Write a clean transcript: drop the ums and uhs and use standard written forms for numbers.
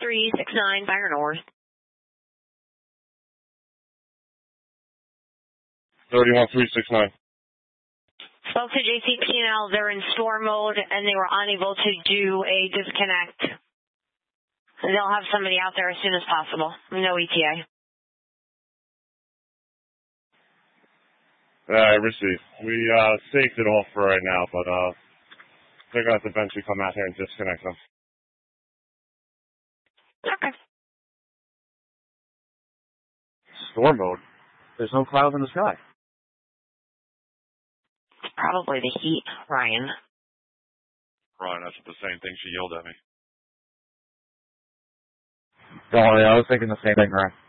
369 Fire North. 31369. Spoke to JCP&L. They're in storm mode, and they were unable to do a disconnect. They'll have somebody out there as soon as possible. No ETA. I received. We saved it all for right now, but they're going to have to eventually come out here and disconnect them. Okay. Storm mode? There's no clouds in the sky. Probably the heat, Ryan. Ryan, that's the same thing she yelled at me. Don't worry, I was thinking the same thing, Ryan.